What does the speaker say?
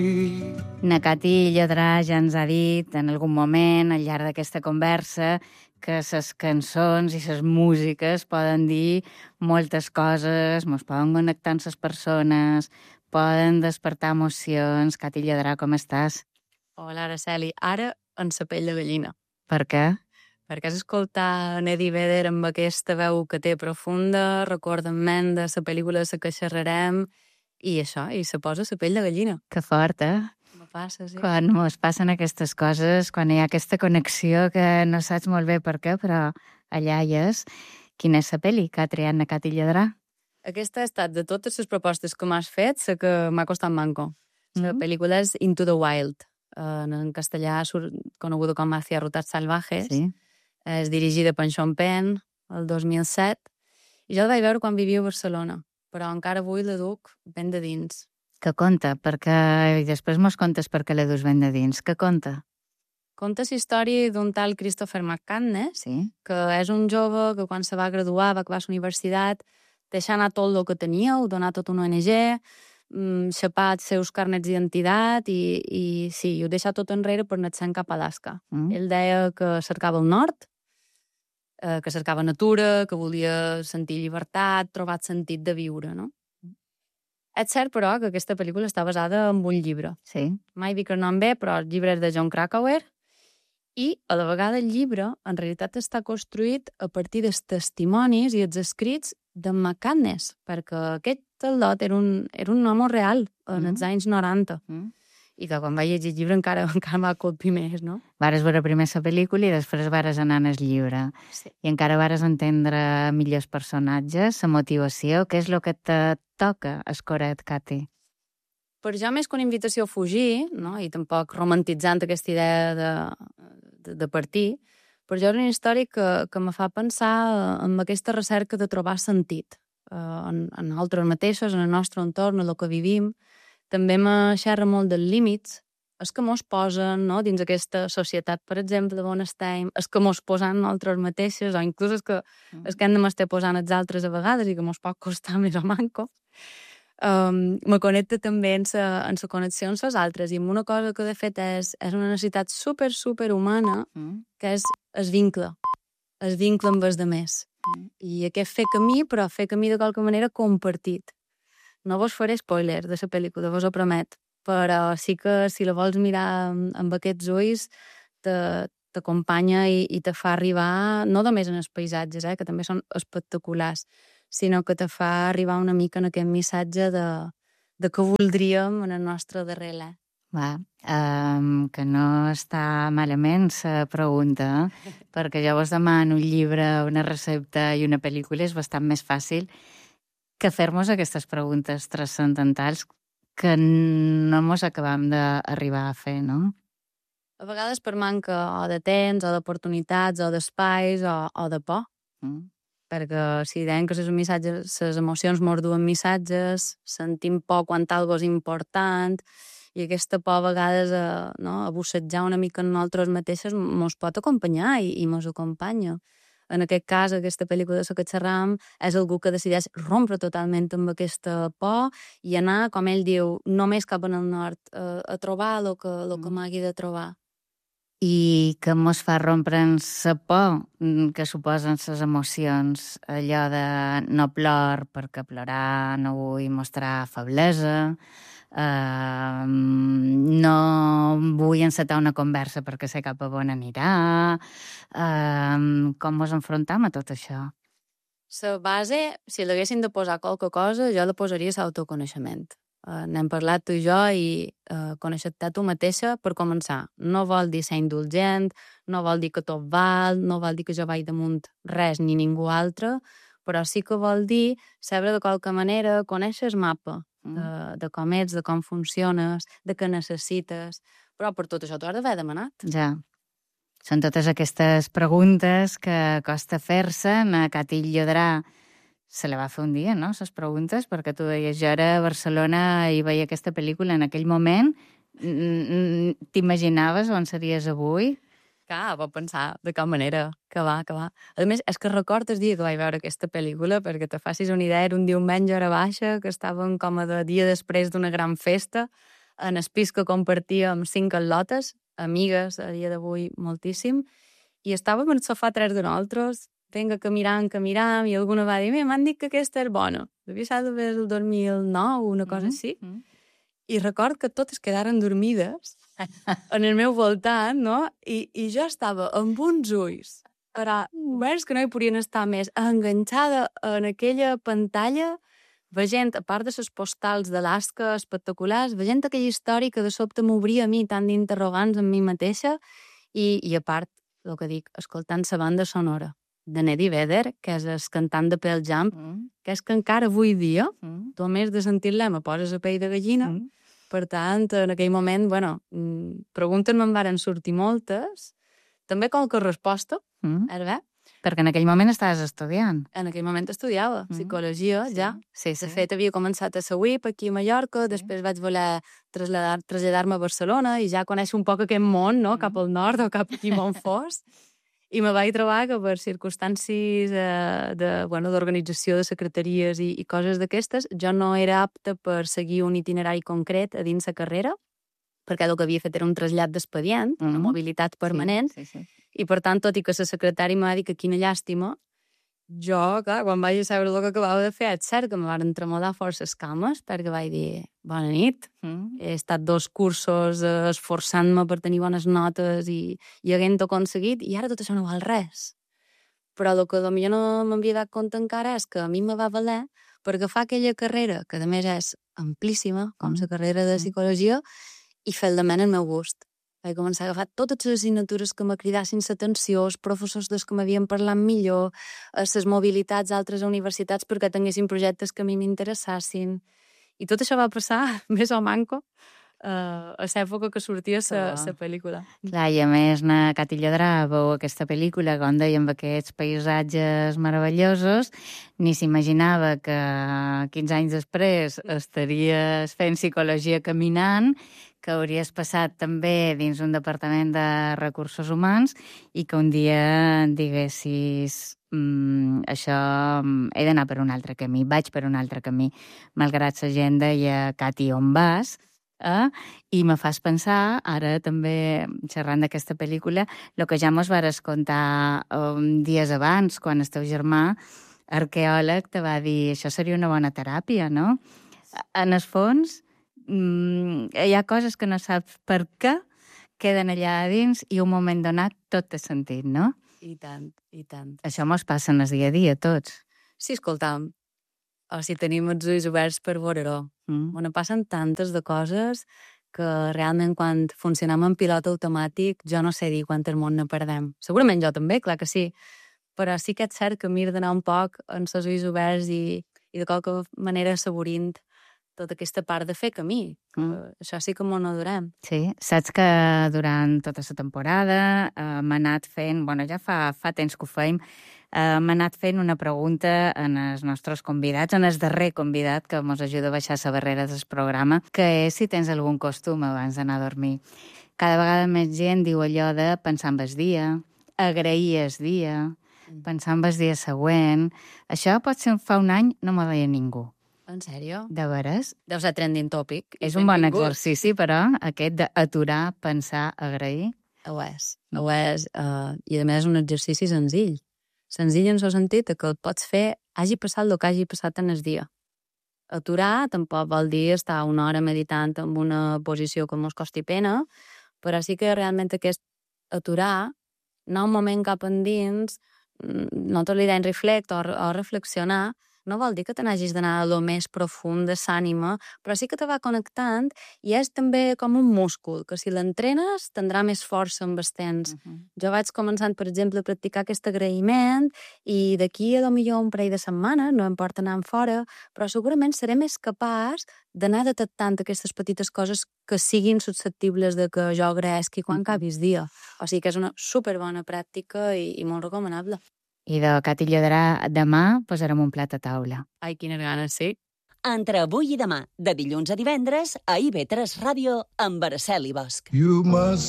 Na Cati Lladrà ja ens ha dit en algun moment, al llarg d'aquesta conversa, que les cançons i les músiques poden dir moltes coses, ens poden connectar amb les persones, poden despertar emocions. Cati Lladrà, com estàs? Hola, Araceli. Ara en sa pell de gallina. Per què? Perquè has escoltat Eddie Vedder amb aquesta veu que té profunda, recorda en ment de la pel·lícula de la que xerrarem, i això, i se posa la pell de gallina. Que fort, eh? Me passa, sí. Quan mos passen aquestes coses, quan hi ha aquesta connexió que no saps molt bé per què, però allà hi és. Quina és la pel·li que ha triat na Cati Lladrà? Aquesta ha estat, de totes les propostes que m'has fet, la que m'ha costat manco. La pel·lícula és Into the Wild. En castellà coneguda com Hacia Rutas Salvajes. Sí. És dirigida per Sean Penn, el 2007. I jo la vaig veure quan vivia a Barcelona, però encara avui la duc ben de dins. Que conta? I després mos contes per què la dus ben de dins. Que conta? Conta la història d'un tal Christopher McCandless, Sí. que és un jove que quan se va graduar, va acabar la universitat, deixar anar tot el que tenia, ho donar tot una ONG, xapar els seus carnets d'identitat i sí, ho deixar tot enrere per anar-se'n cap a Alaska. Ell deia que cercava el nord, que cercava natura, que volia sentir llibertat, trobar sentit de viure, no? És cert, però, que aquesta pel·lícula està basada en un llibre. Sí. Mai dic el nom bé, però el llibre és de John Krakauer, i a la vegada el llibre en realitat està construït a partir dels testimonis i els escrits de McCandless, perquè aquest Taldot era un home real en els anys 90. I que quan vaig llegir el llibre encara m'ha colpit més, no? Vares veure primer la pel·lícula i després vares anar en el llibre. Sí. I encara vares entendre millors personatges, la motivació. Què és el que te toca, escoret, Cati? Per jo, més que una invitació a fugir, no? I tampoc romantitzant aquesta idea de partir, per jo és una història que me fa pensar en aquesta recerca de trobar sentit en nosaltres mateixos, en el nostre entorn, en el que vivim. També me xerra molt dels límits, els que mos posen, no? Dins aquesta societat, per exemple, on estem, els que mos posen nosaltres mateixos, o inclús els que hem de m'estar posant els altres a vegades i que mos pot costar més o manco. Me connecta també en la connexió amb els altres, i amb una cosa que de fet és una necessitat super, super humana, que és el vincle amb els altres. I aquest fer camí, però fer camí de qualque manera compartit. No vos faré spoiler de la pel·lícula, vos ho promet, però sí que si la vols mirar amb aquests ulls t'acompanya i te fa arribar, no només en els paisatges, que també són espectaculars, sinó que te fa arribar una mica en aquest missatge de què voldríem en el nostre darrer lè. Va, que no està malament la pregunta, perquè jo vos demano un llibre, una recepta i una pel·lícula, és bastant més fàcil que fer-nos aquestes preguntes transcendentals que no mos acabam d'arribar a fer, no? A vegades per manca o de temps, o d'oportunitats, o d'espais, o de por. Perquè si deien que les emocions mos duen missatges, sentim por quan algo és important, i aquesta por a vegades a bussejar una mica en nosaltres mateixes mos pot acompanyar i mos acompanya. En aquest cas, aquesta pel·lícula de la que xerram és algú que decideix rompre totalment amb aquesta por i anar, com ell diu, només cap en el nord, a trobar el que m'hagi de trobar. I que mos fa rompre la por que suposen les emocions, allò de no plor perquè plorar no vull mostrar feblesa, no vull encetar una conversa perquè sé cap a on anirà. Com mos enfrontam a tot això? La base, si l'haguessin de posar qualque cosa, jo la posaria l'autoconeixement. N'hem parlat tu i jo, i conèixer-te tu mateixa per començar. No vol dir ser indulgent, no vol dir que tot val, no vol dir que jo vaig damunt res ni ningú altre, però sí que vol dir saber de qualque manera conèixer el mapa de com ets, de com funciones, de què necessites, però per tot això t'ho has d'haver demanat. Ja. Són totes aquestes preguntes que costa fer-se. A Cati Lladrà se la va fer un dia, no?, les preguntes, perquè tu deies, jo era a Barcelona i veia aquesta pel·lícula en aquell moment. T'imaginaves on series avui? Clar, vaig pensar de cap manera, que va. A més, és que recordo el dia que vaig veure aquesta pel·lícula, perquè te facis una idea, era un diumenge a hora baixa, que estàvem com a de dia després d'una gran festa, en el pis que compartíem 5 atlotes, amigues a dia d'avui moltíssim, i estàvem al sofà 3 de nosaltres, vinga, que miram, i alguna va dir, m'han dit que aquesta és bona. Devia ser d'haver el 2009, una cosa així. I record que totes quedaren dormides en el meu voltant, no? I jo estava amb uns ulls, però oberts que no hi podien estar més, enganxada en aquella pantalla, veient, a part de les postals d'Alaska espectaculars, veient aquella història que de sobte m'obria a mi tant d'interrogants amb mi mateixa i a part, el que dic, escoltant la banda sonora de Eddie Vedder, que és el cantant de Pearl Jam, que és que encara avui dia, tu a més de sentir-la, me poses a pell de gallina. Per tant, en aquell moment, preguntes me'n varen sortir moltes, també qualque resposta, bé? Perquè en aquell moment estaves estudiant. En aquell moment estudiava psicologia, ja. Sí. De fet, havia començat a la UIP aquí a Mallorca, després vaig voler traslladar-me a Barcelona i ja conèixer un poc aquest món, no?, cap al nord o cap aquí on fos. I me vaig trobar que per circumstàncies d'organització de secretaries i coses d'aquestes, jo no era apta per seguir un itinerari concret a dins la carrera, perquè el que havia fet era un trasllat d'expedient, una mobilitat permanent, i per tant, tot i que la secretària m'ha dit que quina llàstima, jo, clar, quan vaig saber el que acabava de fer, és cert que me van tremolar forces cames, perquè vaig dir, bona nit, he estat 2 cursos esforçant-me per tenir bones notes i haguent-ho aconseguit, i ara tot això no val res. Però el que potser no m'havia dat compte encara és que a mi me va valer per agafar aquella carrera, que a més és amplíssima, com la carrera de psicologia, i fer-la en el meu gust. Vaig començar a agafar totes les assignatures que me cridassin l'atenció, els professors dels que m'havien parlat millor, les mobilitats a altres universitats perquè tinguessin projectes que a mi m'interessassin. I tot això va passar, més o manco, a l'època que sortia la pel·lícula. Clar, i a més, na Cati Lladrà veu aquesta pel·lícula, com dèiem, aquests paisatges meravellosos, ni s'imaginava que 15 anys després estaries fent psicologia caminant, que hauries passat també dins un departament de recursos humans i que un dia diguessis això, he d'anar per un altre camí, vaig per un altre camí, malgrat la gent deia, Cati, on vas? I me fas pensar, ara també xerrant d'aquesta pel·lícula, el que ja mos vares contar dies abans, quan el teu germà, arqueòleg, te va dir això seria una bona teràpia, no? En el fons, hi ha coses que no saps per què queden allà a dins i un moment donat tot té sentit, no? I tant, i tant. Això mos passa en el dia a dia, tots. Sí, escoltam, o si tenim els ulls oberts per veure-ho. Passen tantes de coses que realment quan funcionem en pilot automàtic jo no sé dir quantes món ne perdem. Segurament jo també, clar que sí, però sí que és cert que m'he d'anar un poc amb els ulls oberts i de qualque manera assaborint tota aquesta part de fer camí. Això sí que m'ho adorem. Sí, saps que durant tota la temporada m'ha anat fent, ja fa temps que ho feim, m'ha anat fent una pregunta en els nostres convidats, en el darrer convidat que ens ajuda a baixar la barrera del programa, que és si tens algun costum abans d'anar a dormir. Cada vegada més gent diu allò de pensar en el dia, agrair el dia, pensar en el dia següent. Això potser fa un any no m'ho deia ningú. En sèrio? De veres? Deu ser trending topic. És un bon exercici, però, aquest d'aturar, pensar, agrair. Ho és. I a més és un exercici senzill. Senzill en el sentit que el pots fer hagi passat el que hagi passat en el dia. Aturar tampoc vol dir estar una hora meditant en una posició que mos costi pena, però sí que realment aquest aturar, anar un moment cap endins, no te li deien reflect o reflexionar, no vol dir que te n'hagis d'anar a lo més profund de l'ànima, però sí que te va connectant i és també com un múscul, que si l'entrenes tindrà més força amb el temps. Jo vaig començant, per exemple, a practicar aquest agraïment i d'aquí a lo millor un parell de setmanes, no em porta anar fora, però segurament seré més capaç d'anar detectant aquestes petites coses que siguin susceptibles de que jo agraeixi quan acabi el dia. O sigui que és una superbona pràctica i molt recomanable. I de Cati Lladrà, demà posarem un plat a taula. Ai, quines ganes, sí. Entre avui i demà, de dilluns a divendres, a IB3 Ràdio, amb Araceli Bosch. You must